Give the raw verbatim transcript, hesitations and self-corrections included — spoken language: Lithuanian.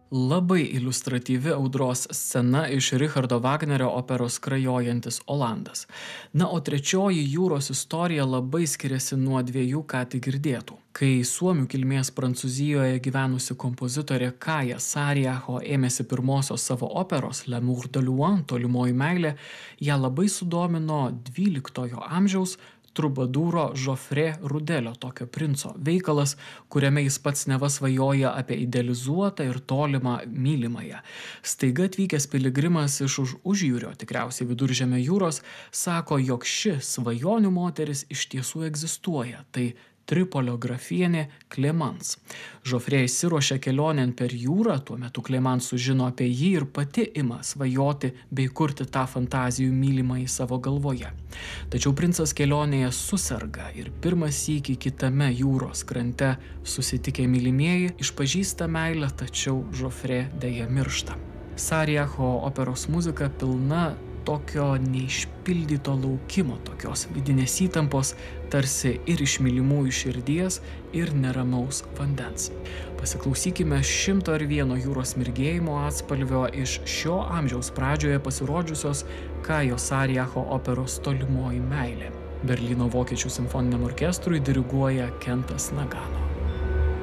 Labai iliustratyvi audros scena iš Richardo Vagnerio operos Skrajojantis Olandas. Na, o trečioji jūros istorija labai skiriasi nuo dviejų ką tik girdėtų. Kai suomių kilmės Prancūzijoje gyvenusi kompozitorė Kaja Saariaho ėmėsi pirmosios savo operos L'amour de loin, tolimoji meilė, ją labai sudomino dvyliktojo amžiaus trubadūro Žofrė Rudelio, tokio princo veikalas, kuriame jis pats neva svajoja apie idealizuotą ir tolimą mylimąją. Staiga atvykęs piligrimas iš už užjūrio, tikriausiai Viduržemio jūros, sako, jog ši svajonių moteris iš tiesų egzistuoja. Tai Tripolio grafienė Clemence. Žofrė išsiruošia kelionėn per jūrą, tuo metu Clemence sužino apie jį ir pati ima svajoti bei kurti tą fantazijų mylimąjį savo galvoje. Tačiau princas kelionėje suserga ir pirmą sykį kitame jūros krante susitikę mylimieji išpažįsta meilę, tačiau Žofrė deja miršta. Saariaho operos muzika pilna tokio neišpildyto laukimo, tokios vidinės įtampos, tarsi ir iš mylimųjų širdies, ir neramaus vandens. Pasiklausykime šimto ir vieno jūros mirgėjimo atspalvio iš šio amžiaus pradžioje pasirodžiusios Kajos Saariaho operos Tolimoji meilė. Berlyno vokiečių simfoniniam orkestrui diriguoja Kentas Nagano.